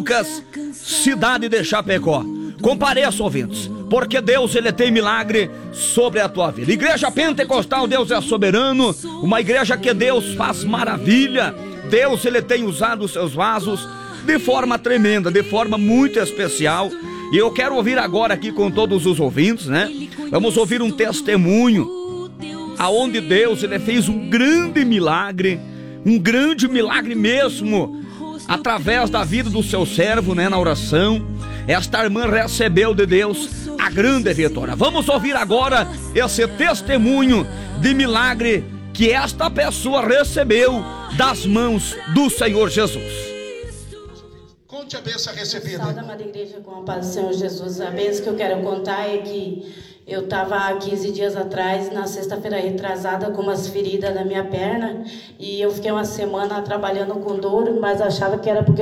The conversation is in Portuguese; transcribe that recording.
Lucas, cidade de Chapecó. Compareça, ouvintes, porque Deus, ele tem milagre sobre a tua vida. Igreja Pentecostal, Deus é soberano, uma igreja que Deus faz maravilha. Deus, ele tem usado os seus vasos de forma tremenda, de forma muito especial. E eu quero ouvir agora aqui com todos os ouvintes, né? Vamos ouvir um testemunho aonde Deus, ele fez um grande milagre mesmo, através da vida do seu servo, né, na oração. Esta irmã recebeu de Deus a grande vitória. Vamos ouvir agora esse testemunho de milagre que esta pessoa recebeu das mãos do Senhor Jesus. Conte a bênção recebida. Salve, amada igreja, com a paz do Senhor Jesus. A bênção que eu quero contar é que eu estava há 15 dias atrás, na sexta-feira retrasada, com umas feridas na minha perna. E eu fiquei uma semana trabalhando com dor, mas achava que era porque